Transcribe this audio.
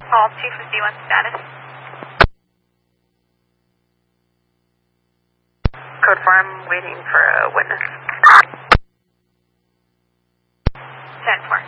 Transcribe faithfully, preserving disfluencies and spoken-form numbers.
Call two fifty-one status. Code four, I'm waiting for a witness. ten four.